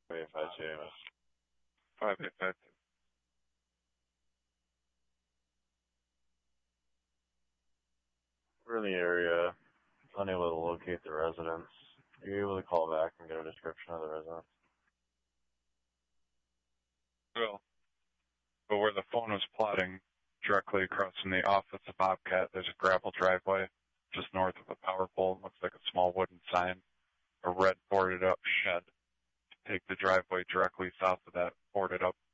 5852. 5852. We're in the area, unable to locate the residence. Are you able to call back and get a description of the residence? Well, but where the phone was plotting, directly across from the office of Bobcat, there's a gravel driveway just north of a power pole. It looks like a small wooden sign, a red boarded up shed. Take the driveway directly south of that boarded up